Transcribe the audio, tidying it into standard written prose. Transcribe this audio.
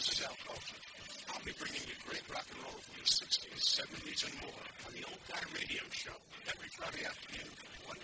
This is Al Colton. I'll be bringing you great rock and roll from the 60s, 70s, and more on the Old Guy Radio Show every Friday afternoon from 1